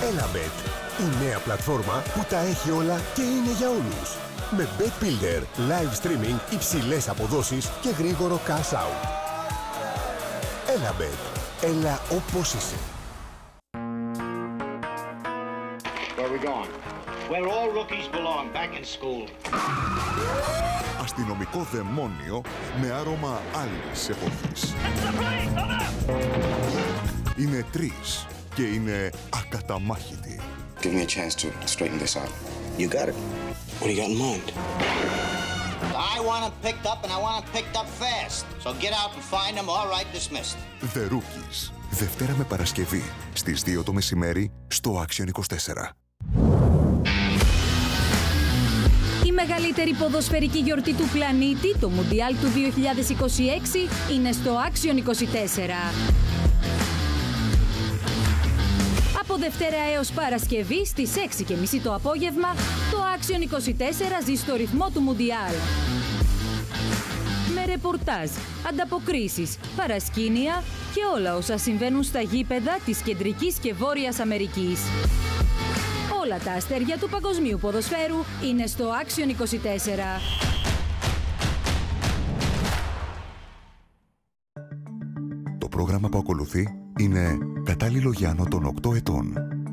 Elabet, η νέα πλατφόρμα που τα έχει όλα και είναι για όλους. Με Bet Builder, live streaming, υψηλές αποδόσεις και γρήγορο cash out. Elabet, έλα όπως είσαι. Where are we going? Where all rookies belong, back in school. Αστυνομικό δαιμόνιο με άρωμα άλλης εποχής. Είναι τρεις και είναι ακαταμάχητοι. Give me a chance to straighten this out. You got it. What do you got in mind? I want them picked up and I want them picked up fast. So get out and find them, all right, dismissed. The Rookies. Δευτέρα με Παρασκευή στις 2 το μεσημέρι στο Action 24. Η μεγαλύτερη ποδοσφαιρική γιορτή του πλανήτη, το Μουντιάλ του 2026, είναι στο Action 24. Από Δευτέρα έως Παρασκευή στις 6:30 το απόγευμα, το Action 24 ζει στο ρυθμό του Μουντιάλ. Με ρεπορτάζ, ανταποκρίσεις, παρασκήνια και όλα όσα συμβαίνουν στα γήπεδα της Κεντρικής και Βόρειας Αμερικής. Όλα τα αστέρια του παγκοσμίου ποδοσφαίρου είναι στο Action 24. Το πρόγραμμα που ακολουθεί είναι κατάλληλο για άνω των 8 ετών.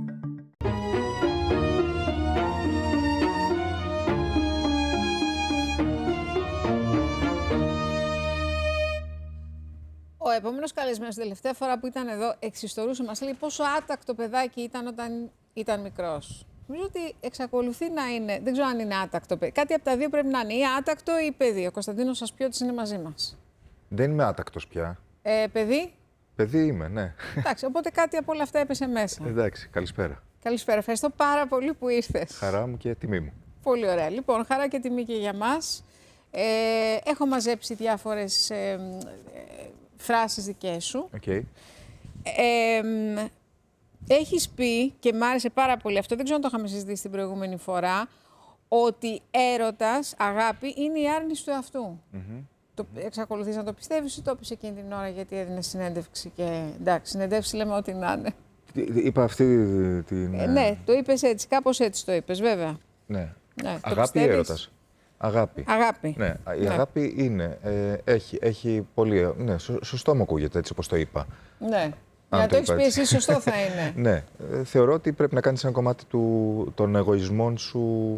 Ο επόμενος καλεσμένος, την τελευταία φορά που ήταν εδώ, εξιστορούσε, μας λέει πόσο άτακτο παιδάκι ήταν όταν ήταν μικρός. Νομίζω ότι εξακολουθεί να είναι, δεν ξέρω αν είναι άτακτο παιδί. Κάτι από τα δύο πρέπει να είναι, ή άτακτο ή παιδί. Ο Κωνσταντίνος Ασπιώτης είναι μαζί μας. Δεν είμαι άτακτος πια. Παιδί. Παιδί είμαι, ναι. Εντάξει, οπότε κάτι από όλα αυτά έπεσε μέσα. Εντάξει, καλησπέρα. Καλησπέρα, ευχαριστώ πάρα πολύ που ήρθες. Χαρά μου και τιμή μου. Πολύ ωραία. Λοιπόν, χαρά και τιμή και για μας. Έχω μαζέψει διάφορες φράσεις δικές σου. Okay. Έχεις πει, και μ' άρεσε πάρα πολύ αυτό, δεν ξέρω αν το είχαμε συζητήσει την προηγούμενη φορά, ότι έρωτας, αγάπη, είναι η άρνηση του εαυτού. Εξακολουθείς να το πιστεύεις ή το είπες εκείνη την ώρα γιατί έδινε συνέντευξη και εντάξει, συνεντεύξη λέμε ό,τι να είναι. Είπα αυτή την... Ναι, το είπες έτσι, κάπως έτσι το είπες, βέβαια. Ναι. Ναι, αγάπη ή έρωτας? Αγάπη. Αγάπη. Ναι, η αγάπη είναι, έχει πολύ, ναι, σωστό μου ακούγεται έτσι όπως το είπα. Ναι. Για να το έχεις πει εσύ, σωστό θα είναι. Ναι, θεωρώ ότι πρέπει να κάνεις ένα κομμάτι των εγωισμών σου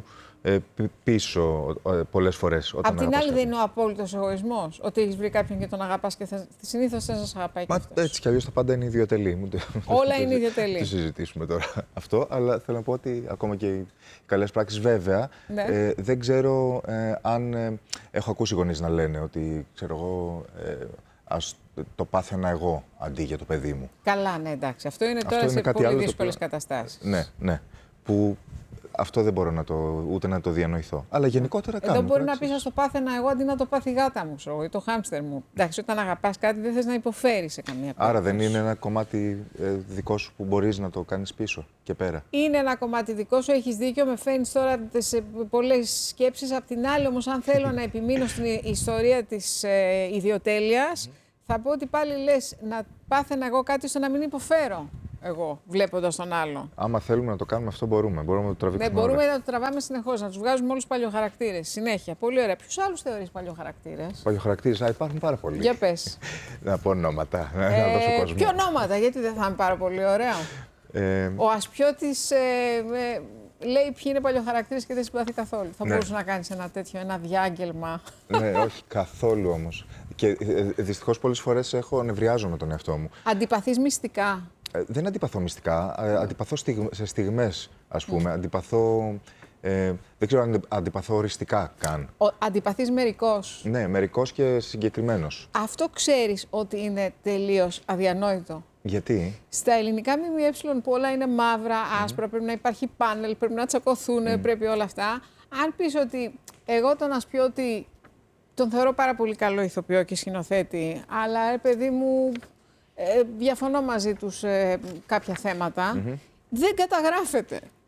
πίσω πολλές φορές. Απ' την άλλη δεν είναι ο απόλυτος εγωισμός, ότι έχεις βρει κάποιον και τον αγαπάς και συνήθως θες να σε αγαπάει και αυτός. Έτσι κι αλλιώς τα πάντα είναι ιδιοτελή. Όλα είναι ιδιοτελή. Το συζητήσουμε τώρα αυτό, αλλά θέλω να πω ότι ακόμα και οι καλές πράξεις βέβαια, ναι. Δεν ξέρω αν έχω ακούσει γονείς να λένε ότι, ξέρω εγώ, ας το πάθαινα εγώ αντί για το παιδί μου. Καλά, ναι, εντάξει. Αυτό είναι τώρα σε πολύ δύσκολες καταστάσεις. Ναι, ναι. Που αυτό δεν μπορώ ούτε να το διανοηθώ. Αλλά γενικότερα κάνω. Εδώ μπορεί να πεις, να το πάθαινα εγώ αντί να το πάθει η γάτα μου, ξέρω, ή το χάμστερ μου. Εντάξει, όταν αγαπάς κάτι δεν θες να υποφέρεις σε καμία περίπτωση. Άρα δεν είναι ένα κομμάτι δικό σου που μπορείς να το κάνεις πίσω και πέρα? Είναι ένα κομμάτι δικό σου, έχεις δίκιο. Με φαίνεις τώρα σε πολλές σκέψεις. Απ' την άλλη, όμως, αν θέλω να επιμείνω στην ιστορία της ιδιοτέλειας, θα πω ότι πάλι λες να πάθαινα εγώ κάτι ώστε να μην υποφέρω εγώ, βλέποντας τον άλλο. Άμα θέλουμε να το κάνουμε αυτό, μπορούμε να το τραβήξουμε. Ναι, μπορούμε να το τραβάμε συνεχώς, να τους βγάζουμε όλους τους παλιοχαρακτήρες. Συνέχεια. Πολύ ωραία. Ποιους άλλους θεωρείς παλιοχαρακτήρες? Παλιοχαρακτήρες, υπάρχουν πάρα πολλοί. Για πες. Να πω ονόματα, να δώσω κόσμο. Ποιο ονόματα, γιατί δεν θα είναι πάρα πολύ ωραίο. Ο Ασπιώτης λέει ποιοι είναι παλιοχαρακτήρες και δεν συμπαθεί καθόλου. Θα μπορούσε να κάνεις ένα διάγγελμα. Ναι, όχι καθόλου όμως. Και δυστυχώς πολλές φορές νευριάζω με τον εαυτό μου. Αντιπαθείς μυστικά? Δεν αντιπαθώ μυστικά. Αντιπαθώ σε στιγμές, ας πούμε. Αντιπαθώ. Δεν ξέρω αν αντιπαθώ οριστικά καν. Αντιπαθείς μερικώς? Ναι, μερικώς και συγκεκριμένος. Αυτό ξέρεις ότι είναι τελείως αδιανόητο? Γιατί? Στα ελληνικά ΜΜΕ που όλα είναι μαύρα, άσπρα, πρέπει να υπάρχει πάνελ, πρέπει να τσακωθούν, πρέπει όλα αυτά. Αν πεις ότι εγώ τον Ασπιώτη τον θεωρώ πάρα πολύ καλό ηθοποιό και σκηνοθέτη, αλλά παιδί μου διαφωνώ μαζί τους κάποια θέματα, δεν καταγράφεται.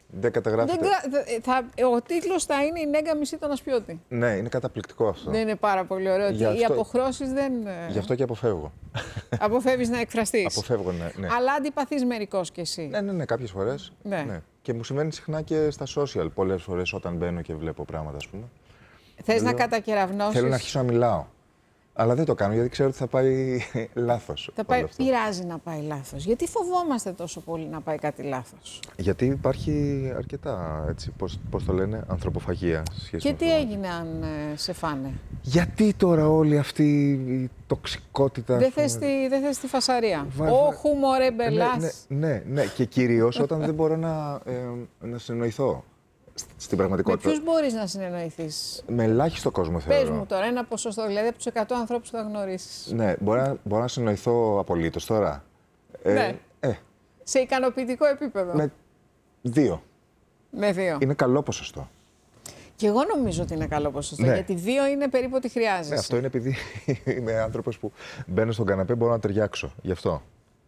Δεν καταγράφεται. Ο τίτλος θα είναι «Η νέγκα μισή τον Ασπιώτη». Ναι, είναι καταπληκτικό αυτό. Δεν είναι πάρα πολύ ωραίο. Οι αποχρώσεις δεν... Γι' αυτό και αποφεύγω. Αποφεύγεις να εκφραστείς. Αποφεύγω, ναι. Αλλά αντιπαθείς μερικώς κι εσύ. Ναι, κάποιες φορές. Ναι. Και μου συμβαίνει συχνά και στα social πολλές φορές όταν μπαίνω και βλέπω πράγματα, ας πούμε. Θες να κατακεραυνώσεις. Θέλω να αρχίσω να μιλάω. Αλλά δεν το κάνω γιατί ξέρω ότι θα πάει λάθος. Πειράζει να πάει λάθος. Γιατί φοβόμαστε τόσο πολύ να πάει κάτι λάθος? Γιατί υπάρχει αρκετά, έτσι, πώς το λένε, ανθρωποφαγία. Και τι έγινε αν σε φάνε? Γιατί τώρα όλη αυτή η τοξικότητα... Δεν θες τη φασαρία. Όχου μωρέ μπελάς. Ναι. Και κυρίως όταν δεν μπορώ να συνεννοηθώ. Στην πραγματικότητα. Με ποιους μπορείς να συνεννοηθείς? Με ελάχιστο κόσμο θεωρώ. Πες μου τώρα ένα ποσοστό, δηλαδή από τους 100 ανθρώπους που θα γνωρίσεις. Ναι, μπορώ να συνεννοηθώ απολύτως τώρα. Ναι. Σε ικανοποιητικό επίπεδο. Με 2. Με 2. Είναι καλό ποσοστό. Και εγώ νομίζω ότι είναι καλό ποσοστό. Ναι. Γιατί 2 είναι περίπου ό,τι χρειάζεσαι. Αυτό είναι επειδή είμαι άνθρωπος που μπαίνω στον καναπέ, μπορώ να ταιριάξω. Γι' αυτό.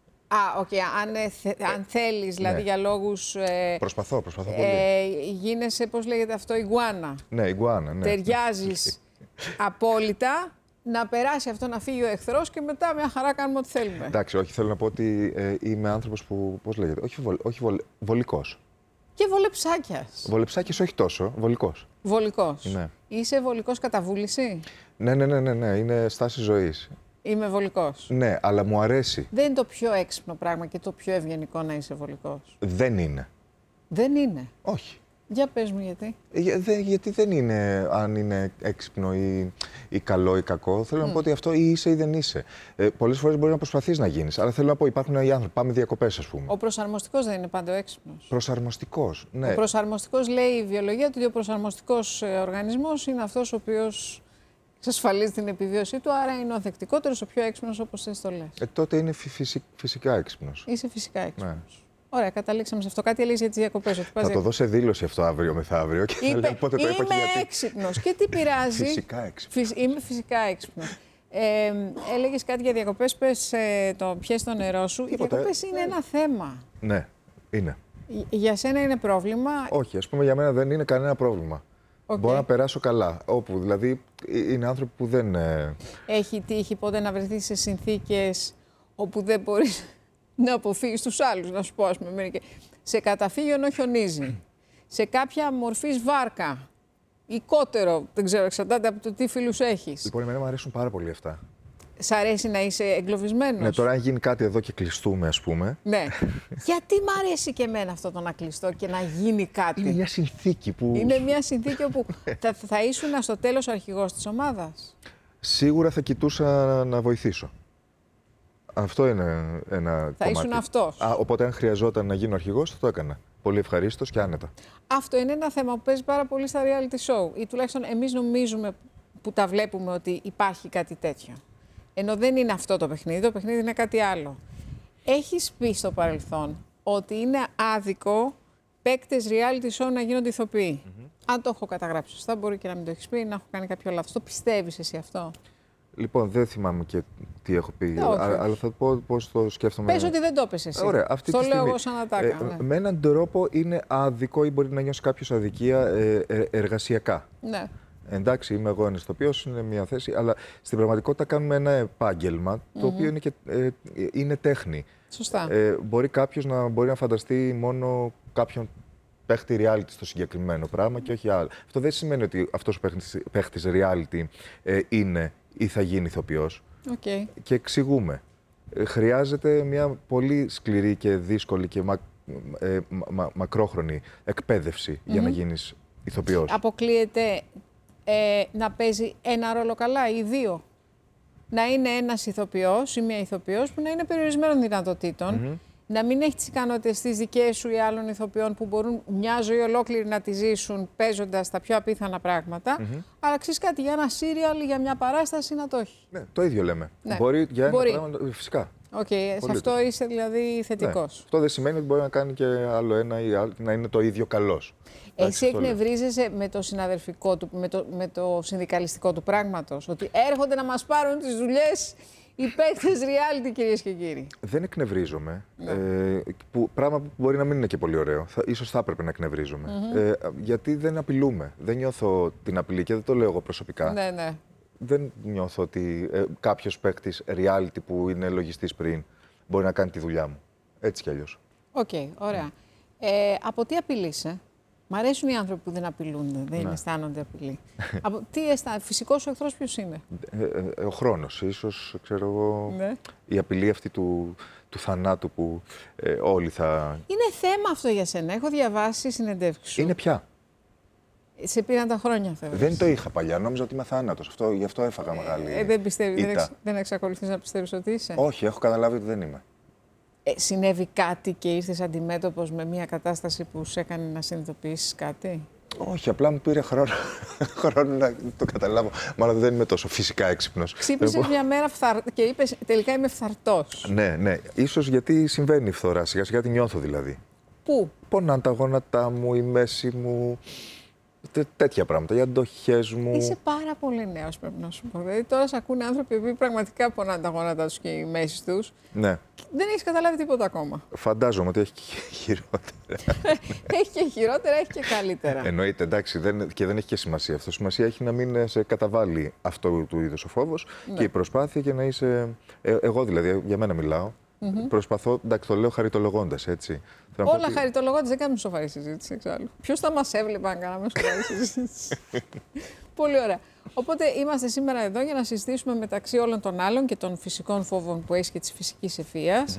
Αν θέλεις, δηλαδή για λόγους... Προσπαθώ πολύ. Γίνεσαι, πώς λέγεται αυτό, ιγκουάνα. Ναι, ιγκουάνα, ναι. Ταιριάζεις απόλυτα, να περάσει αυτό, να φύγει ο εχθρός και μετά μια χαρά κάνουμε ό,τι θέλουμε. Εντάξει, όχι, θέλω να πω ότι είμαι άνθρωπος που, πώς λέγεται, όχι βολικός. Και βολεψάκιας. Βολεψάκιας όχι τόσο, βολικός. Βολικός. Ναι. Είσαι βολικός κατά βούληση? Ναι, είναι στάση ζωής. Είμαι βολικός. Ναι, αλλά μου αρέσει. Δεν είναι το πιο έξυπνο πράγμα και το πιο ευγενικό να είσαι βολικός? Δεν είναι. Δεν είναι? Όχι. Για πες μου γιατί. Γιατί δεν είναι αν είναι έξυπνο ή καλό ή κακό. Θέλω να πω ότι αυτό ή είσαι ή δεν είσαι. Πολλές φορές μπορεί να προσπαθείς να γίνεις. Αλλά θέλω να πω υπάρχουν οι άνθρωποι. Πάμε διακοπές, ας πούμε. Ο προσαρμοστικός δεν είναι πάντα ο έξυπνος? Προσαρμοστικός, ναι. Ο προσαρμοστικός, λέει η βιολογία του, ότι ο προσαρμοστικός οργανισμός είναι αυτός ο οποίος εξασφαλίζει την επιβίωσή του, άρα είναι ο ανθεκτικότερος, ο πιο έξυπνος, όπως θες το λες. Τότε είναι φυσικά έξυπνος. Είσαι φυσικά έξυπνος. Ναι. Ωραία, καταλήξαμε σε αυτό. Κάτι έλεγες για τις διακοπές? Θα το δω σε δήλωση αυτό αύριο μεθαύριο και θα λέω πότε το είπα και γιατί. Είμαι έξυπνος. Και τι πειράζει? Φυσικά έξυπνος. Είμαι φυσικά έξυπνος. Έλεγες κάτι για διακοπές, πιες το νερό σου. Οι διακοπές είναι ένα θέμα. Ναι, είναι. Για σένα είναι πρόβλημα? Όχι, ας πούμε για μένα δεν είναι κανένα πρόβλημα. Μπορώ να περάσω καλά. Όπου δηλαδή είναι άνθρωποι που δεν... Έχει τύχει πότε να βρεθείς σε συνθήκες όπου δεν μπορείς να αποφύγεις τους άλλους, να σου πω, ας πούμε, σε καταφύγιο ενώ χιονίζει, σε κάποια μορφή βάρκα ή κότερο, δεν ξέρω, εξαρτάται από το τι φίλους έχεις. Λοιπόν, εμένα μου αρέσουν πάρα πολύ αυτά. Σ' αρέσει να είσαι εγκλωβισμένος? Ναι, τώρα αν γίνει κάτι εδώ και κλειστούμε, ας πούμε. Ναι. Γιατί μ' αρέσει και εμένα αυτό το να κλειστώ και να γίνει κάτι? Είναι μια συνθήκη που... Είναι μια συνθήκη όπου θα ήσουν στο τέλος ο αρχηγός της ομάδας. Σίγουρα θα κοιτούσα να βοηθήσω. Αυτό είναι ένα κομμάτι. Θα ήσουν αυτός. Οπότε αν χρειαζόταν να γίνω αρχηγός, θα το έκανα. Πολύ ευχαρίστως και άνετα. Αυτό είναι ένα θέμα που παίζει πάρα πολύ στα reality show. Ή τουλάχιστον εμείς νομίζουμε που τα βλέπουμε ότι υπάρχει κάτι τέτοιο. Ενώ δεν είναι αυτό το παιχνίδι, το παιχνίδι είναι κάτι άλλο. Έχεις πει στο παρελθόν ότι είναι άδικο παίκτες reality show να γίνονται ηθοποιοί. Αν το έχω καταγράψει σωστά, μπορεί και να μην το έχεις πει, να έχω κάνει κάποιο λάθος. Το πιστεύεις εσύ αυτό? Λοιπόν, δεν θυμάμαι και τι έχω πει, αλλά θα πω πώς το σκέφτομαι. Πες ότι δεν το έπες εσύ. Ωραία, αυτή το τη λέω εγώ σαν ατάκα. Ναι. Με έναν τρόπο είναι άδικο ή μπορεί να νιώσει κάποιος αδικία εργασιακά. Ναι. Εντάξει, είμαι εγώ ένας ηθοποιός, είναι μια θέση, αλλά στην πραγματικότητα κάνουμε ένα επάγγελμα το οποίο είναι, είναι τέχνη. Σωστά. Μπορεί κάποιος να μπορεί να φανταστεί μόνο κάποιον παίχτη reality στο συγκεκριμένο πράγμα και όχι άλλο. Αυτό δεν σημαίνει ότι αυτός ο παίχτης reality είναι ή θα γίνει ηθοποιός. Okay. Και εξηγούμε. Χρειάζεται μια πολύ σκληρή και δύσκολη και μακρόχρονη εκπαίδευση για να γίνεις ηθοποιός. Αποκλείεται να παίζει ένα ρόλο καλά ή δύο. Να είναι ένας ηθοποιός ή μια ηθοποιός που να είναι περιορισμένων δυνατοτήτων, να μην έχει τις ικανότητες τις δικές σου ή άλλων ηθοποιών που μπορούν μια ζωή ολόκληρη να τη ζήσουν παίζοντας τα πιο απίθανα πράγματα, αλλά ξέρεις κάτι, για ένα σύριαλ ή για μια παράσταση να το έχει. Ναι, το ίδιο λέμε. Ναι. Μπορεί για ένα πράγμα, φυσικά. Οκ, σε αυτό είσαι δηλαδή θετικός. Ναι. Αυτό δεν σημαίνει ότι μπορεί να κάνει και άλλο ένα ή άλλο, να είναι το ίδιο καλός. Εσύ εκνευρίζεσαι με το συναδελφικό του, με το συνδικαλιστικό του πράγματος, ότι έρχονται να μας πάρουν τις δουλειές οι παίκτες reality, κυρίες και κύριοι. Δεν εκνευρίζομαι. Πράγμα που μπορεί να μην είναι και πολύ ωραίο. Ίσως θα έπρεπε να εκνευρίζομαι. Γιατί δεν απειλούμε. Δεν νιώθω την απειλή και δεν το λέω εγώ προσωπικά. Ναι, ναι. Δεν νιώθω ότι κάποιος παίκτης reality που είναι λογιστής πριν μπορεί να κάνει τη δουλειά μου. Έτσι κι αλλιώς. Οκ, ωραία. Από τι απειλείσαι? Μ' αρέσουν οι άνθρωποι που δεν απειλούνται, δεν αισθάνονται απειλή. Τι αισθάνεσαι, φυσικός σου εχθρός ποιος είναι? Ο χρόνος, ίσως, ξέρω εγώ, Ναι. η απειλή αυτή του θανάτου που όλοι θα... Είναι θέμα αυτό για σένα. Έχω διαβάσει συνεντεύξεις σου. Είναι πια. Σε πήραν τα χρόνια, θεωρείς? Δεν το είχα παλιά, νόμιζα ότι είμαι θάνατος. Γι' αυτό έφαγα μεγάλη Δεν πιστεύεις, ήττα. δεν εξακολουθείς να πιστεύεις ότι είσαι? Όχι, έχω καταλάβει ότι δεν είμαι. Συνέβη κάτι και ήρθες αντιμέτωπος με μια κατάσταση που σε έκανε να συνειδητοποιήσεις κάτι? Όχι, απλά μου πήρε χρόνο να το καταλάβω. Μάλλον δεν είμαι τόσο φυσικά έξυπνος. Ξύπνησες μια μέρα και είπες τελικά είμαι φθαρτός. Ναι, ναι. Ίσως γιατί συμβαίνει η φθορά, σιγά σιγά τη νιώθω δηλαδή. Πού? Πονάνε τα γόνατά μου, η μέση μου, τέτοια πράγματα, οι αντοχές μου. Είσαι πάρα πολύ νέος, πρέπει να σου πω. Δηλαδή τώρα σε ακούνε άνθρωποι που πραγματικά πονάνε τα γόνατά τους και οι μέσεις τους. Ναι. Δεν έχεις καταλάβει τίποτα ακόμα. Φαντάζομαι ότι έχει και χειρότερα. Έχει και χειρότερα, έχει και καλύτερα. Εννοείται, εντάξει, και δεν έχει και σημασία αυτό. Σημασία έχει να μην σε καταβάλει αυτό του είδους ο φόβος και η προσπάθεια και να είσαι. Εγώ δηλαδή, για μένα μιλάω. Προσπαθώ, εντάξει, το λέω χαριτολογώντας, έτσι. Όλα χαριτολογώντας, δεν κάνουμε σοβαρή συζήτηση εξάλλου. Ποιος θα μας έβλεπε αν κάναμε σοβαρή συζήτηση? Πολύ ωραία. Οπότε είμαστε σήμερα εδώ για να συζητήσουμε μεταξύ όλων των άλλων και των φυσικών φόβων που έχει και της φυσικής ευφυΐας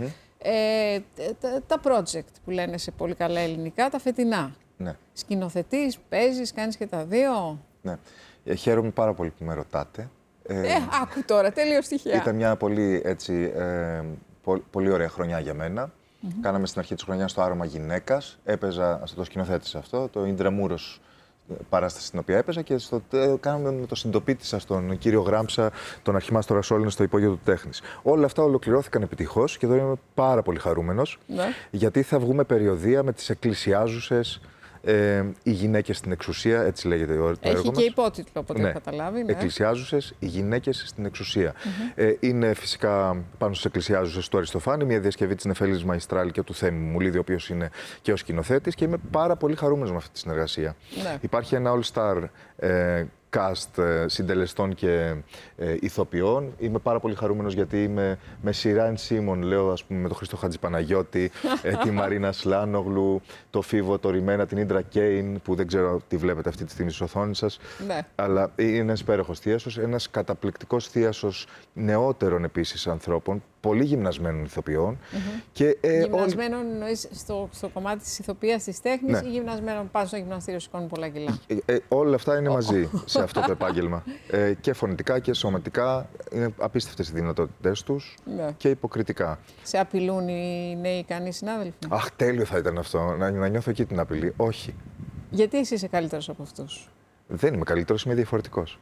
τα project που λένε σε πολύ καλά ελληνικά, τα φετινά. Ναι. Σκηνοθετείς, παίζεις, κάνεις και τα δύο. Ναι. Χαίρομαι πάρα πολύ που με ρωτάτε. Άκου τώρα, τελείως τυχαία. Ήταν μια πολύ, έτσι, πολύ ωραία χρονιά για μένα. Κάναμε στην αρχή της χρονιάς το Άρωμα Γυναίκας. Έπαιζα, το σκηνοθέτησα αυτό, το Ιντραμούρος παράσταση στην οποία έπαιζα και κάναμε με το συντοπίτη σας, τον κύριο Γράμψα, τον Αρχιμάστορα Σόλυνο στο Υπόγειο του Τέχνης. Όλα αυτά ολοκληρώθηκαν επιτυχώς και εδώ είμαι πάρα πολύ χαρούμενος, γιατί θα βγούμε περιοδεία με τις εκκλησιάζουσες οι γυναίκες στην εξουσία, έτσι λέγεται το έργο μας. Έχει και υπότιτλο, από ό,τι έχω καταλάβει. Ναι. Εκκλησιάζουσες οι γυναίκες στην εξουσία. Είναι φυσικά πάνω στις εκκλησιάζουσες του Αριστοφάνη, μια διασκευή της Νεφέλης Μαϊστράλη και του Θέμη Μουλίδη, ο οποίος είναι και ο σκηνοθέτης, και είμαι πάρα πολύ χαρούμενος με αυτή τη συνεργασία. Ναι. Υπάρχει ένα all-star cast συντελεστών και ηθοποιών. Είμαι πάρα πολύ χαρούμενος γιατί είμαι με Σιράν Σίμον, λέω, ας πούμε, με τον Χρήστο Χατζηπαναγιώτη, τη Μαρίνα Σλάνογλου, το Φίβο, το Ρημένα, την Ίντρα Κέιν, που δεν ξέρω τι βλέπετε αυτή τη στιγμή στις οθόνες σας. Ναι. Αλλά είναι ένας υπέροχος θίασος, ένας καταπληκτικός θίασος νεότερων επίσης ανθρώπων, πολύ γυμνασμένων ηθοποιών. Και, γυμνασμένων εννοείς στο κομμάτι της ηθοποιίας της τέχνης, ή γυμνασμένων πάνω στο γυμναστήριο σηκώνουν πολλά κιλά? Όλα αυτά είναι μαζί σε αυτό το επάγγελμα. Και φωνητικά και σωματικά είναι απίστευτες οι δυνατότητές τους και υποκριτικά. Σε απειλούν οι νέοι ικανοί συνάδελφοι? Αχ, τέλειο θα ήταν αυτό, να νιώθω εκεί την απειλή. Όχι. Γιατί εσύ είσαι καλύτερος από αυτούς? Δεν είμαι καλύτερος, είμαι διαφορετικός.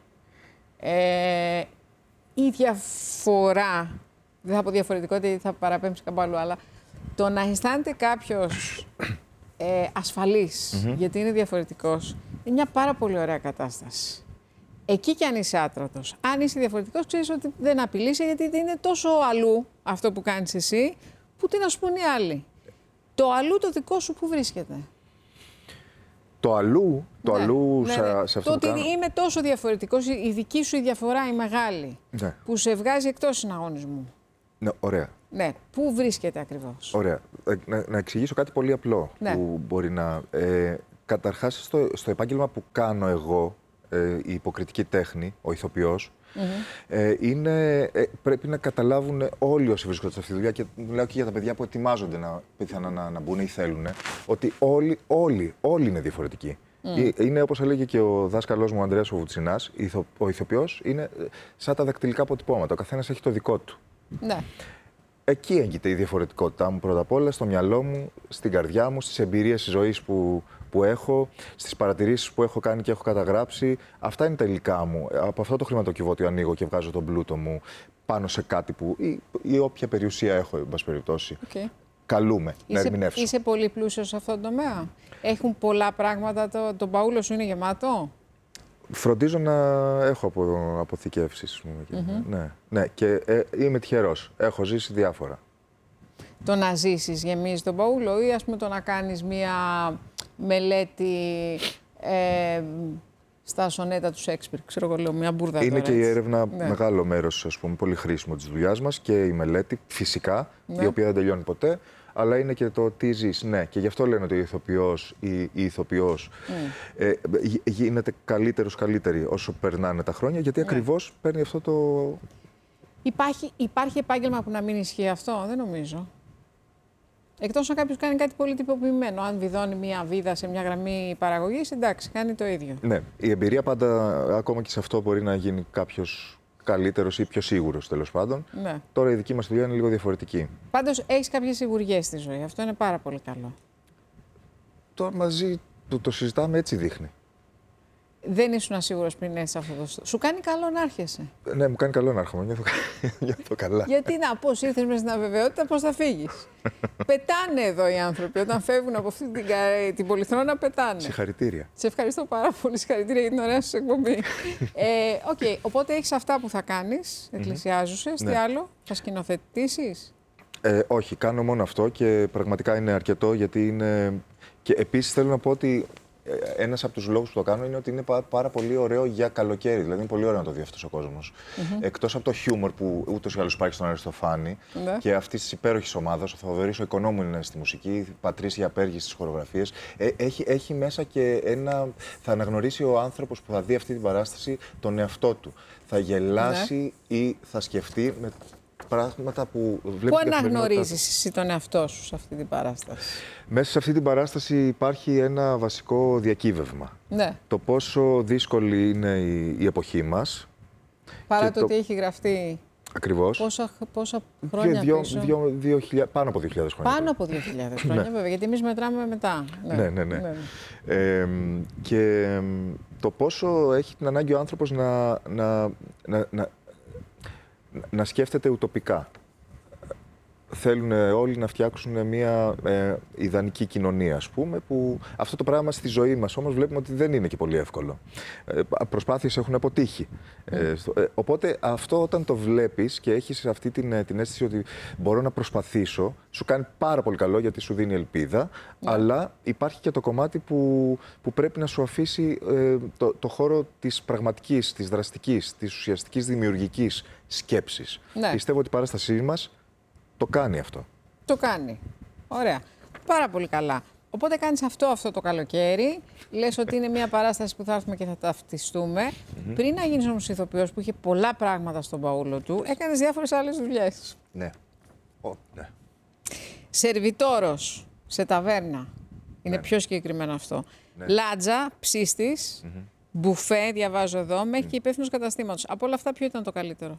Η διαφορά, δεν θα πω διαφορετικότητα γιατί θα παραπέμψει κάπου αλλού, αλλά το να αισθάνεται κάποιος ασφαλής γιατί είναι διαφορετικός είναι μια πάρα πολύ ωραία κατάσταση. Εκεί κι αν είσαι άτρωτος. Αν είσαι διαφορετικός, ξέρεις ότι δεν απειλείσαι, γιατί είναι τόσο αλλού αυτό που κάνεις εσύ, που τι να σου πούν οι άλλοι. Το αλλού το δικό σου που βρίσκεται? Το αλλού, σε αυτό το που κάνω. ότι είμαι τόσο διαφορετικός, η δική σου η διαφορά η μεγάλη, που σε βγάζει εκτός συναγωνισμού. Ναι, ωραία. Ναι, πού βρίσκεται ακριβώς? Ωραία. Να εξηγήσω κάτι πολύ απλό που μπορεί να... Καταρχάς, στο επάγγελμα που κάνω εγώ, η υποκριτική τέχνη, ο ηθοποιός, πρέπει να καταλάβουν όλοι όσοι βρίσκονται σε αυτή τη δουλειά, και μιλάω και για τα παιδιά που ετοιμάζονται να μπουν ή θέλουν, ότι όλοι είναι διαφορετικοί. Είναι, όπως έλεγε και ο δάσκαλός μου, ο Ανδρέας ο Βουτσινάς, ο ηθοποιός είναι σαν τα δακτυλικά αποτυπώματα. Ο καθένας έχει το δικό του. Ναι. Εκεί έγκυται η διαφορετικότητά μου πρώτα απ' όλα, στο μυαλό μου, στην καρδιά μου, στις εμπειρίες της ζωής που που έχω, στις παρατηρήσεις που έχω κάνει και έχω καταγράψει. Αυτά είναι τα υλικά μου. Από αυτό το χρηματοκιβώτιο ανοίγω και βγάζω τον πλούτο μου πάνω σε κάτι που. Ή όποια περιουσία έχω, εν πάση περιπτώσει. Okay. Καλούμε να ερμηνεύσω. Είσαι πολύ πλούσιος σε αυτόν τον τομέα. Έχουν πολλά πράγματα, το μπαούλο σου είναι γεμάτο. Φροντίζω να έχω αποθηκεύσεις. Ναι, και είμαι τυχερός. Έχω ζήσει διάφορα. Το να ζήσεις γεμίζει τον μπαούλο ή ας πούμε το να κάνεις μία μελέτη στα σονέτα του Σέξπιρ, ξέρω εγώ, λέω μια μπουρδα. Είναι τώρα, και η έρευνα ναι. μεγάλο μέρος, ας πούμε, πολύ χρήσιμο της δουλειάς μας και η μελέτη, φυσικά, ναι. η οποία δεν τελειώνει ποτέ, αλλά είναι και το τι ζεις. Ναι, και γι' αυτό λένε ότι ο ηθοποιός ή η ηθοποιός γίνεται καλύτερη όσο περνάνε τα χρόνια, γιατί ακριβώς παίρνει αυτό το... Υπάρχει επάγγελμα που να μην ισχύει αυτό, δεν νομίζω. Εκτός αν κάποιος κάνει κάτι πολύ τυποποιημένο. Αν βιδώνει μια βίδα σε μια γραμμή παραγωγής, εντάξει, κάνει το ίδιο. Ναι, η εμπειρία πάντα, ακόμα και σε αυτό μπορεί να γίνει κάποιος καλύτερος ή πιο σίγουρος, τέλος πάντων. Ναι. Τώρα η δική μας δουλειά είναι λίγο διαφορετική. Πάντως έχεις κάποιες σιγουριές στη ζωή. Αυτό είναι πάρα πολύ καλό. Τώρα μαζί το συζητάμε, έτσι δείχνει. Δεν ήσουν ασίγουρος πριν έρθεις σε αυτό το... Σου κάνει καλό να άρχεσαι. Ναι, μου κάνει καλό να έρχομαι. Νιώθω καλά. Γιατί να, πώς ήρθες με στην αβεβαιότητα, πώς θα φύγεις. Πετάνε εδώ οι άνθρωποι. Όταν φεύγουν από αυτή την πολυθρόνα, πετάνε. Συγχαρητήρια. Σε ευχαριστώ πάρα πολύ. Συγχαρητήρια για την ωραία σου εκπομπή. Οπότε έχεις αυτά που θα κάνεις. Εκκλησιάζουσες. Τι άλλο, θα σκηνοθετήσεις. Όχι, κάνω μόνο αυτό και πραγματικά είναι αρκετό γιατί είναι. Και επίσης θέλω να πω ότι ένας από τους λόγους που το κάνω είναι ότι είναι πάρα πολύ ωραίο για καλοκαίρι. Δηλαδή είναι πολύ ωραίο να το δει αυτός ο κόσμος. Εκτός από το χιούμορ που ούτως ή άλλως υπάρχει στον Αριστοφάνη και αυτή τη υπέροχη ομάδα, ο Θοδωρής ο Οικονόμου είναι στη μουσική, η Πατρίσια Απέργη στις χορογραφίες. Έχει μέσα και ένα. Θα αναγνωρίσει ο άνθρωπος που θα δει αυτή την παράσταση τον εαυτό του. Θα γελάσει ή θα σκεφτεί με πράγματα που βλέπει. Πού αναγνωρίζεις εσύ τον εαυτό σου σε αυτή την παράσταση? Μέσα σε αυτή την παράσταση υπάρχει ένα βασικό διακύβευμα. Ναι. Το πόσο δύσκολη είναι η εποχή μας. Παρά το ότι έχει γραφτεί. Ακριβώς. Πόσα χρόνια πίσω? Πάνω από 2.000 χρόνια. Πάνω από 2.000 χρόνια, βέβαια, γιατί εμείς μετράμε μετά. Ναι. Και το πόσο έχει την ανάγκη ο άνθρωπος να σκέφτεται ουτοπικά. Θέλουν όλοι να φτιάξουν μια ιδανική κοινωνία, ας πούμε, που αυτό το πράγμα στη ζωή μας όμως βλέπουμε ότι δεν είναι και πολύ εύκολο. Προσπάθειες έχουν αποτύχει. Οπότε αυτό όταν το βλέπεις και έχεις αυτή την αίσθηση ότι μπορώ να προσπαθήσω, σου κάνει πάρα πολύ καλό γιατί σου δίνει ελπίδα, αλλά υπάρχει και το κομμάτι που πρέπει να σου αφήσει το χώρο της πραγματικής, της δραστικής, της ουσιαστικής δημιουργικής σκέψης. Ναι. Πιστεύω ότι η παράστασή μας το κάνει αυτό. Το κάνει. Ωραία. Πάρα πολύ καλά. Οπότε κάνεις αυτό το καλοκαίρι. Λες ότι είναι μια παράσταση που θα έρθουμε και θα ταυτιστούμε. Πριν να γίνεις όμως ηθοποιός που είχε πολλά πράγματα στον παούλο του, έκανες διάφορες άλλες δουλειές. Ναι. Ναι. Σερβιτόρος σε ταβέρνα. Είναι πιο συγκεκριμένο αυτό. Ναι. Λάτζα, ψίστης, μπουφέ, διαβάζω εδώ, μέχρι και υπεύθυνος καταστήματος. Από όλα αυτά ποιο ήταν το καλύτερο?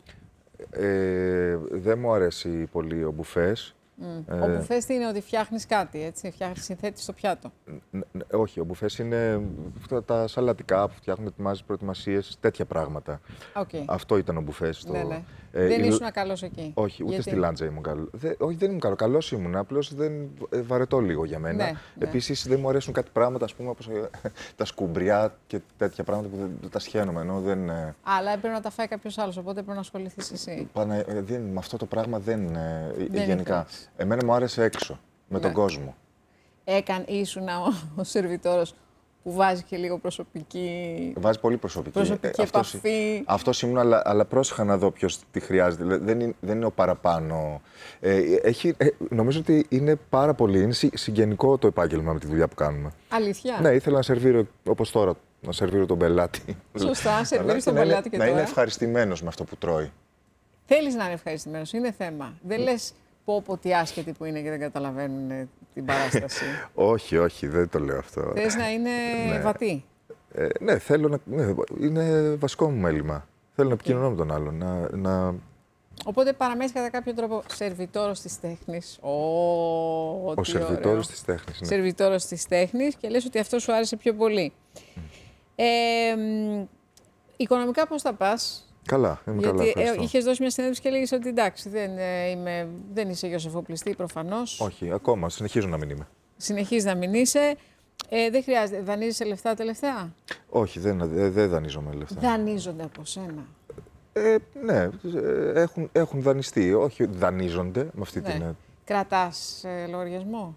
Δεν μου αρέσει πολύ ο μπουφές. Ο μπουφές τι είναι, ότι φτιάχνεις κάτι, έτσι, συνθέτεις στο πιάτο? Όχι, ο μπουφές είναι τα σαλατικά που φτιάχνουμε, ετοιμάζεις προετοιμασίες, τέτοια πράγματα. Okay. Αυτό ήταν ο μπουφές. Ναι. Δεν ήσουν καλός εκεί? Όχι, ούτε στη Λάντζα ήμουν καλό. Όχι, δεν ήμουν καλό. Καλός ήμουν, απλώς βαρετό λίγο για μένα. Ναι. Επίσης δεν μου αρέσουν κάτι πράγματα, ας πούμε, όπως τα σκουμπριά και τέτοια πράγματα που δεν τα σχαίνομαι. Αλλά έπρεπε να τα φάει κάποιος άλλος, οπότε έπρεπε να ασχοληθείς εσύ. Με αυτό το πράγμα δεν γενικά. Εμένα μου άρεσε έξω, με τον κόσμο. Ήσουν ο σερβιτόρος που βάζει και λίγο προσωπική... Βάζει πολύ προσωπική επαφή. Αυτός ήμουν, αλλά πρόσεχα να δω ποιος τι χρειάζεται. Δεν είναι ο παραπάνω. Νομίζω ότι είναι πάρα πολύ, είναι συγγενικό το επάγγελμα με τη δουλειά που κάνουμε. Αλήθεια? Ναι, ήθελα να σερβίρω όπως τώρα, να σερβίρω τον πελάτη. Σωστά, σερβίρεις τον πελάτη και τώρα. Να είναι ευχαριστημένος με αυτό που τρώει. Θέλεις να είναι ευχαριστημένος, είναι θέμα. Δεν λες πω τι άσχετοι που είναι και δεν καταλαβαίνουν την παράσταση. Όχι, δεν το λέω αυτό. Θες να είναι βατή? Ναι, θέλω να. Είναι βασικό μου μέλημα. Θέλω να επικοινωνώ με τον άλλον. Οπότε παραμένεις κατά κάποιο τρόπο σερβιτόρος της τέχνης. Ο σερβιτόρος της τέχνης. Ναι. Σερβιτόρος της τέχνης και λες ότι αυτό σου άρεσε πιο πολύ. Οικονομικά πώς θα πας? Καλά, είμαι καλά. Γιατί είχες δώσει μια συνέντευξη και λέγεις ότι εντάξει, δεν είσαι γιος εφοπλιστή προφανώς. Όχι, ακόμα. Συνεχίζω να μην είμαι. Συνεχίζεις να μην είσαι. Δεν χρειάζεται. Δανείζεσαι λεφτά τελευταία? Όχι, δεν δανείζομαι λεφτά. Δανείζονται από σένα? Ναι, έχουν δανειστεί. Όχι, δανείζονται με αυτή την. Κρατάς λογαριασμό?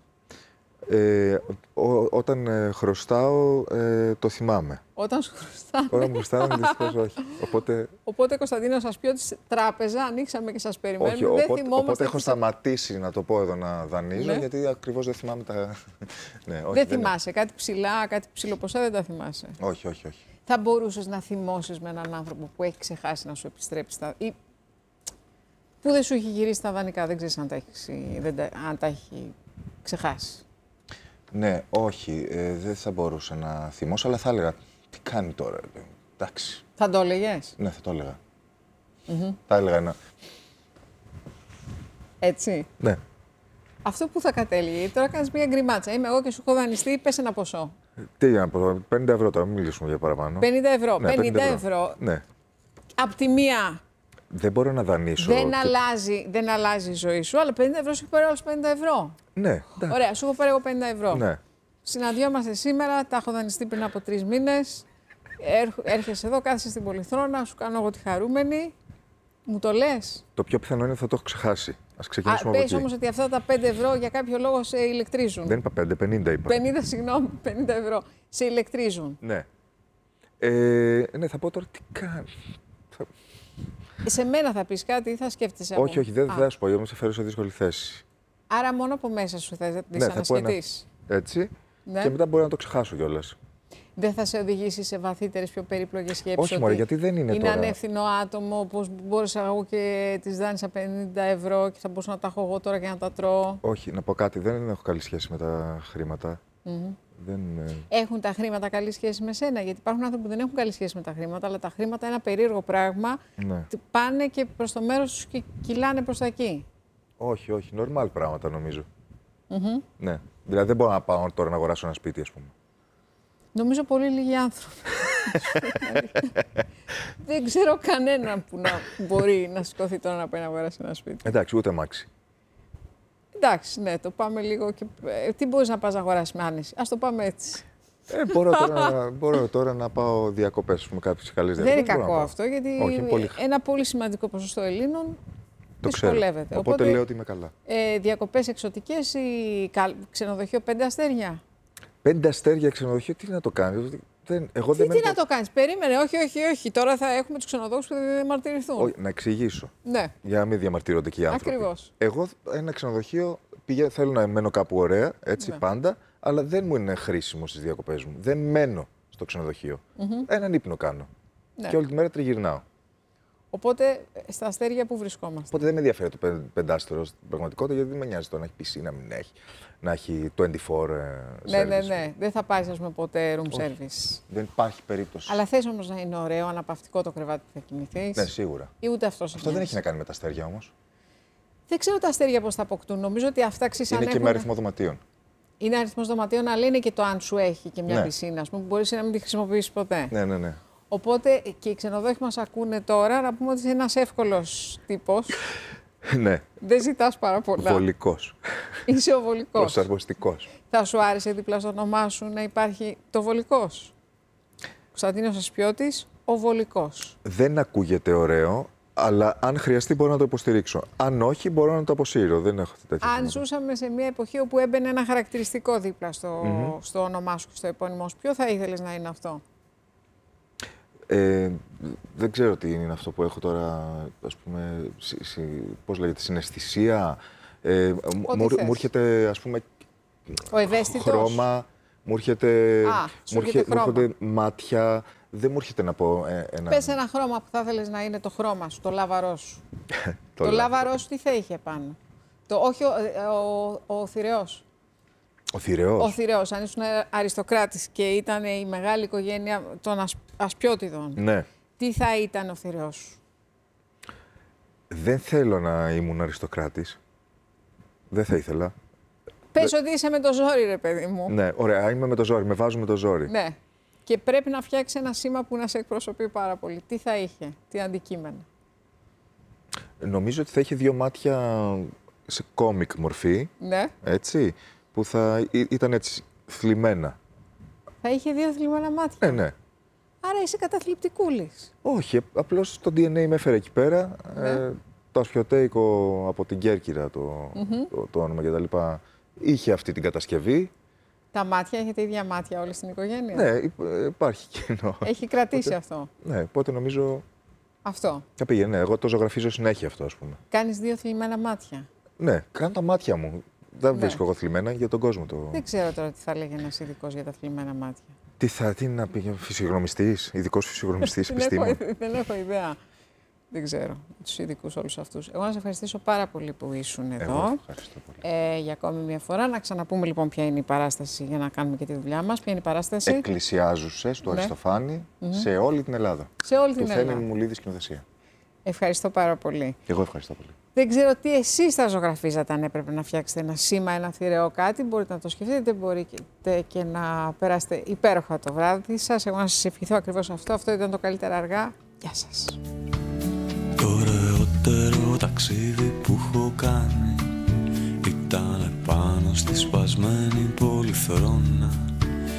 Όταν χρωστάω, το θυμάμαι. Όταν σου χρωστάνε. Όταν μου χρωστάνε, δυστυχώς όχι. Οπότε, Κωνσταντίνο, σας πει ότι τράπεζα ανοίξαμε και σας περιμένουμε. Όχι, οπότε έχω σταματήσει να το πω εδώ να δανείζω, γιατί ακριβώς δεν θυμάμαι τα. Ναι, όχι, δεν θυμάσαι. Κάτι ψηλά, κάτι ψηλοποσά δεν τα θυμάσαι. Όχι. Θα μπορούσες να θυμώσεις με έναν άνθρωπο που έχει ξεχάσει να σου επιστρέψει ή που δεν σου έχει γυρίσει τα δανεικά, δεν ξέρεις αν τα έχει ξεχάσει? Ναι, όχι, δεν θα μπορούσα να θυμώσω, αλλά θα έλεγα, τι κάνει τώρα, εντάξει. Θα το έλεγες? Ναι, θα το έλεγα. Θα έλεγα ένα. Έτσι. Ναι. Αυτό που θα κατέληγε, τώρα κάνεις μια γκριμάτσα. Είμαι εγώ και σου έχω δανειστεί, πες ένα ποσό. Τι για να πω, 50 ευρώ τώρα, μην μιλήσουμε για παραπάνω. 50 ευρώ. Ναι, 50 ευρώ. Ναι. Απ' τη μία. Δεν μπορώ να δανείσω. Δεν αλλάζει η ζωή σου, αλλά 50 ευρώ σου έχει πάρει όλους 50 ευρώ. Ναι. Ωραία, σου έχω πάρει εγώ 50 ευρώ. Ναι. Συναντιόμαστε σήμερα, τα έχω δανειστεί πριν από 3 μήνες. Έρχεσαι εδώ, κάθεσαι στην Πολυθρόνα, σου κάνω εγώ τη χαρούμενη. Μου το λες? Το πιο πιθανό είναι ότι θα το έχω ξεχάσει. Ας ξεκινήσουμε από εκεί. Πες όμως ότι αυτά τα 5 ευρώ για κάποιο λόγο σε ηλεκτρίζουν. Δεν είπα 5, 50 είπα. 50, συγγνώμη, 50 ευρώ. Σε ηλεκτρίζουν. Ναι. Ναι, θα πω τώρα τι κάνει. Σε μένα θα πεις κάτι ή θα σκέφτεσαι? Όχι, δεν θα σου πω, γιατί σε φέρω σε δύσκολη θέση. Άρα μόνο από μέσα σου θα ανασχετείς. Έτσι. Ναι. Και μετά μπορεί να το ξεχάσω κιόλας. Δεν θα σε οδηγήσει σε βαθύτερες, πιο περίπλοκες σκέψεις? Όχι, μωρέ, γιατί δεν είναι τώρα. Είναι ανεύθυνο άτομο, πώς μπόρεσα εγώ και τις δάνεισα 50 ευρώ και θα μπορούσα να τα έχω εγώ τώρα και να τα τρώω. Όχι, να πω κάτι, δεν έχω καλή σχέση με τα χρήματα. Δεν... Έχουν τα χρήματα καλή σχέση με σένα? Γιατί υπάρχουν άνθρωποι που δεν έχουν καλή σχέση με τα χρήματα, αλλά τα χρήματα είναι ένα περίεργο πράγμα. Ναι. Πάνε και προς το μέρος τους και κυλάνε προς τα εκεί. Όχι, normal πράγματα νομίζω. Ναι. Δηλαδή δεν μπορώ να πάω τώρα να αγοράσω ένα σπίτι, ας πούμε. Νομίζω πολύ λίγοι άνθρωποι. Δεν ξέρω κανέναν που να μπορεί να σηκωθεί τώρα να πάει να αγοράσει ένα σπίτι. Εντάξει, ούτε αμάξι. Εντάξει, ναι, το πάμε λίγο και... Τι μπορείς να πας να αγοράσεις με άνεση? Ας το πάμε έτσι. Μπορώ τώρα να πάω διακοπές με κάποιες καλές διακοπές. Δεν είναι κακό αυτό, γιατί ένα πολύ σημαντικό ποσοστό Ελλήνων δυσκολεύεται. Οπότε λέω ότι είμαι καλά. Διακοπές εξωτικές ή ξενοδοχείο 5 αστέρια? 5 αστέρια ξενοδοχείο, τι να το κάνεις? Τι να το κάνεις? Περίμενε, όχι. Τώρα θα έχουμε τους ξενοδόχους που δεν διαμαρτυρηθούν. Όχι, να εξηγήσω. Ναι. Για να μην διαμαρτύρονται και οι άνθρωποι. Ακριβώς. Εγώ ένα ξενοδοχείο θέλω να μένω κάπου ωραία, έτσι πάντα, αλλά δεν μου είναι χρήσιμο στις διακοπές μου. Δεν μένω στο ξενοδοχείο. Έναν ύπνο κάνω. Ναι. Και όλη τη μέρα τριγυρνάω. Οπότε στα αστέρια που βρισκόμαστε? Οπότε δεν με ενδιαφέρει το πεντάστερο στην πραγματικότητα, γιατί δεν με νοιάζει το να έχει πισίνα, να μην έχει. Να έχει 24 service. Ναι. Δεν θα πάρεις, ας πούμε, ποτέ room service. Δεν υπάρχει περίπτωση. Αλλά θες όμως να είναι ωραίο, αναπαυτικό το κρεβάτι που θα κοιμηθείς? Ναι, σίγουρα. Ή ούτε αυτό δεν έχει να κάνει με τα αστέρια όμως. Δεν ξέρω τα αστέρια πώς θα αποκτούν. Νομίζω ότι αυτά είναι και με αριθμό δωματίων. Είναι αριθμός δωματίων, αλλά είναι και το αν σου έχει και μια πισίνα, ας πούμε, που μπορείς να μην τη χρησιμοποιήσεις ποτέ. Ναι. Οπότε και οι ξενοδόχοι μας ακούνε τώρα, να πούμε ότι είσαι ένας εύκολος τύπος. Ναι. Δεν ζητάς πάρα πολλά. Βολικός. Είσαι ο βολικός. Προσαρμοστικός. Θα σου άρεσε δίπλα στο όνομά σου να υπάρχει το βολικός? Κωνσταντίνος Ασπιώτης, ο βολικός. Δεν ακούγεται ωραίο, αλλά αν χρειαστεί μπορώ να το υποστηρίξω. Αν όχι, μπορώ να το αποσύρω. Δεν έχω τέτοια. Αν ζούσαμε σε μια εποχή όπου έμπαινε ένα χαρακτηριστικό δίπλα στο όνομά σου και στο επώνυμό σου, ποιο θα ήθελες να είναι αυτό? Δεν ξέρω τι είναι αυτό που έχω τώρα, ας πούμε, πώς λέγεται, συναισθησία. Μου έρχεται, ας πούμε, ο ευαίσθητος. Χρώμα, μου έρχονται μάτια. Δεν μου έρχεται να πω ένα... Πες ένα χρώμα που θα ήθελες να είναι το χρώμα σου, το λάβαρό σου. Το λάβαρό σου τι θα είχε πάνω? Όχι ο θηρεός. Ο θηρεός. Ο θηρεός, αν ήσουν αριστοκράτης και ήταν η μεγάλη οικογένεια των Ασπιώτιδων. Ναι. Τι θα ήταν ο θηρεός σου? Δεν θέλω να ήμουν αριστοκράτης. Δεν θα ήθελα. Πες ότι είσαι με το ζόρι, ρε παιδί μου. Ναι, ωραία, είμαι με το ζόρι, με βάζουν με το ζόρι. Ναι. Και πρέπει να φτιάξει ένα σήμα που να σε εκπροσωπεί πάρα πολύ. Τι θα είχε, τι αντικείμενα? Νομίζω ότι θα είχε 2 μάτια σε κόμικ μορφή, Ναι. έτσι, που θα ήταν έτσι θλιμμένα. Θα είχε 2 θλιμμένα μάτια. Ναι. Άρα είσαι καταθλιπτικούλης. Όχι, απλώς το DNA με έφερε εκεί πέρα. Ναι. Το ασπιωτέικο από την Κέρκυρα, το όνομα κτλ. Είχε αυτή την κατασκευή. Τα μάτια, έχετε ίδια μάτια όλοι στην οικογένεια? Ναι, υπάρχει κοινό. Έχει κρατήσει αυτό. Ναι, οπότε νομίζω Αυτό. θα πήγε, ναι, εγώ το ζωγραφίζω συνέχεια αυτό, ας πούμε. Κάνεις 2 θλιμμένα μάτια. Ναι, κάνω τα μάτια μου. Δεν βρίσκω εγώ θλιμμένα για τον κόσμο το. Δεν ξέρω τώρα τι θα έλεγε ένας ειδικός για τα θλιμμένα μάτια. Τι να πει, φυσιογνωμιστής, ειδικός φυσιογνωμιστής, επιστήμον. Δεν έχω ιδέα. Δεν ξέρω. Τους ειδικούς όλους αυτούς. Εγώ να σε ευχαριστήσω πάρα πολύ που ήσουν εδώ. Εγώ ευχαριστώ πολύ. Για ακόμη μια φορά. Να ξαναπούμε λοιπόν ποια είναι η παράσταση για να κάνουμε και τη δουλειά μας. Ποια είναι η παράσταση? Εκκλησιάζουσες του Αριστοφάνη σε όλη την Ελλάδα. Σε όλη την Ελλάδα. Του Θέμη Μουλίδη σκηνοθεσία. Ευχαριστώ πάρα πολύ. Και εγώ ευχαριστώ πολύ. Δεν ξέρω τι εσείς θα ζωγραφίζατε αν έπρεπε να φτιάξετε ένα σήμα, ένα θηρεό κάτι. Μπορείτε να το σκεφτείτε, μπορείτε και να περάσετε υπέροχα το βράδυ σας. Εγώ να σας ευχηθώ ακριβώς αυτό. Αυτό ήταν το Καλύτερα αργά. Γεια σας. Το ωραιότερο ταξίδι που έχω κάνει ήταν πάνω στη σπασμένη πολυθρόνα.